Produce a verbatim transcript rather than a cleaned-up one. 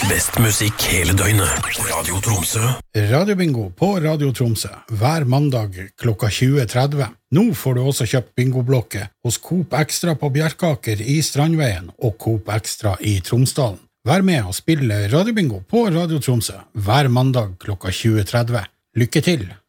Best musikk hele døgnet. Radio Tromsø. Radiobingo på Radio Tromsø. Hver mandag klokka tjue tretti. Nå får du også kjøpt bingoblokke hos Coop Extra på Bjerkaker i Strandveien og Coop Extra i Tromsdalen. Vær med og spille Radiobingo på Radio Tromsø hver mandag klokka tjue tretti. Lykke til!